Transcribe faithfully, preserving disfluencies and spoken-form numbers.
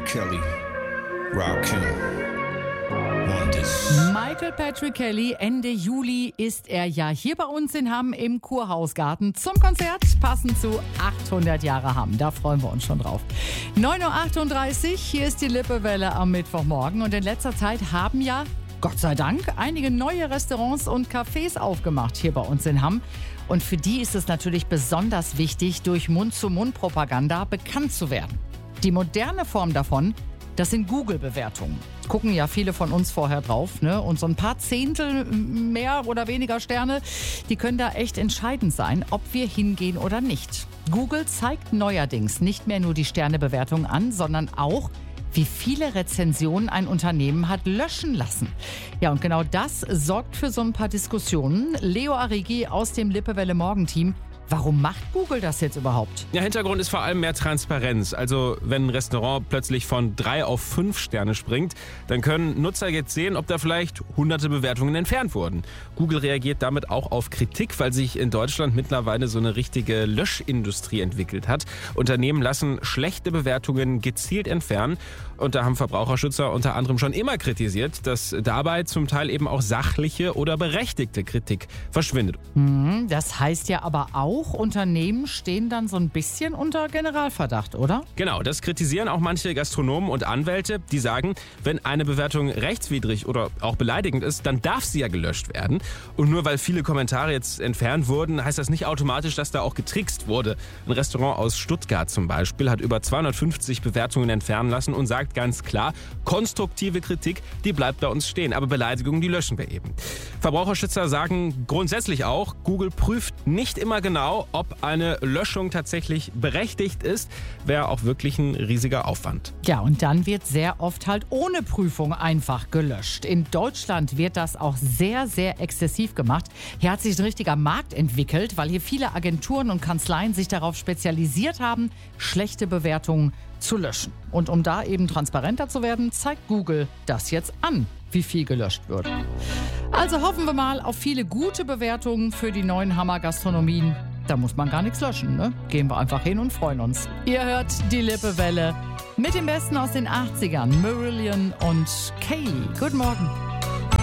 Kelly, Rakim, want this. Michael Patrick Kelly, Ende Juli ist er ja hier bei uns in Hamm im Kurhausgarten zum Konzert, passend zu achthundert Jahre Hamm. Da freuen wir uns schon drauf. neun Uhr achtunddreißig, hier ist die Lippewelle am Mittwochmorgen. Und in letzter Zeit haben ja, Gott sei Dank, einige neue Restaurants und Cafés aufgemacht hier bei uns in Hamm. Und für die ist es natürlich besonders wichtig, durch Mund-zu-Mund-Propaganda bekannt zu werden. Die moderne Form davon, das sind Google-Bewertungen. Gucken ja viele von uns vorher drauf, ne? Und so ein paar Zehntel mehr oder weniger Sterne, die können da echt entscheidend sein, ob wir hingehen oder nicht. Google zeigt neuerdings nicht mehr nur die Sternebewertung an, sondern auch, wie viele Rezensionen ein Unternehmen hat löschen lassen. Ja, und genau das sorgt für so ein paar Diskussionen. Leo Arrighi aus dem Lippewelle Morgenteam. Warum macht Google das jetzt überhaupt? Ja, Hintergrund ist vor allem mehr Transparenz. Also wenn ein Restaurant plötzlich von drei auf fünf Sterne springt, dann können Nutzer jetzt sehen, ob da vielleicht hunderte Bewertungen entfernt wurden. Google reagiert damit auch auf Kritik, weil sich in Deutschland mittlerweile so eine richtige Löschindustrie entwickelt hat. Unternehmen lassen schlechte Bewertungen gezielt entfernen. Und da haben Verbraucherschützer unter anderem schon immer kritisiert, dass dabei zum Teil eben auch sachliche oder berechtigte Kritik verschwindet. Hm, das heißt ja aber auch, Unternehmen stehen dann so ein bisschen unter Generalverdacht, oder? Genau, das kritisieren auch manche Gastronomen und Anwälte, die sagen, wenn eine Bewertung rechtswidrig oder auch beleidigend ist, dann darf sie ja gelöscht werden. Und nur weil viele Kommentare jetzt entfernt wurden, heißt das nicht automatisch, dass da auch getrickst wurde. Ein Restaurant aus Stuttgart zum Beispiel hat über zweihundertfünfzig Bewertungen entfernen lassen und sagt ganz klar, konstruktive Kritik, die bleibt bei uns stehen, aber Beleidigungen, die löschen wir eben. Verbraucherschützer sagen grundsätzlich auch, Google prüft nicht immer genau, ob eine Löschung tatsächlich berechtigt ist, wäre auch wirklich ein riesiger Aufwand. Ja, und dann wird sehr oft halt ohne Prüfung einfach gelöscht. In Deutschland wird das auch sehr, sehr exzessiv gemacht. Hier hat sich ein richtiger Markt entwickelt, weil hier viele Agenturen und Kanzleien sich darauf spezialisiert haben, schlechte Bewertungen zu löschen. Und um da eben transparenter zu werden, zeigt Google das jetzt an, wie viel gelöscht wird. Also hoffen wir mal auf viele gute Bewertungen für die neuen Hammer-Gastronomien. Da muss man gar nichts löschen, ne? Gehen wir einfach hin und freuen uns. Ihr hört die Lippewelle mit dem Besten aus den achtzigern, Marillion und Kaylee. Guten Morgen.